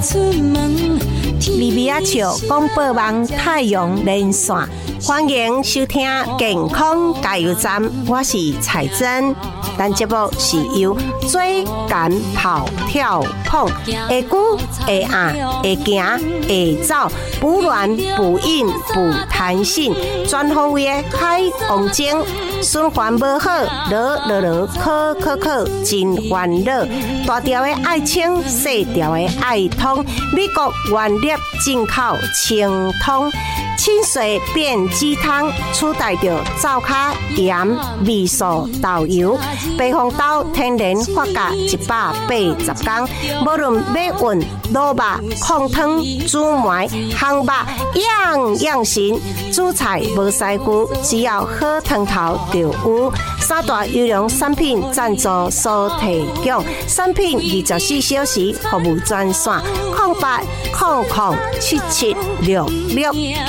利比亚球广播网太阳连线，欢迎收听健康加油站，我是彩珍。咱节目是由水感跑跳碰，会久会硬会行会走，补卵补阴补弹性，全方位的海王精，循环无好，咳，真烦恼。大条的爱清，细条的爱通，美国原粒进口清通。清水变鸡汤，取代着灶卡盐、味素、豆油。白红豆天然发酵180天，无论要运卤肉、控汤、煮糜、烘肉，样神。煮菜无师傅，只要好汤头就有。三大优良产品赞助所提供，产品24小时服务专线：0800776669。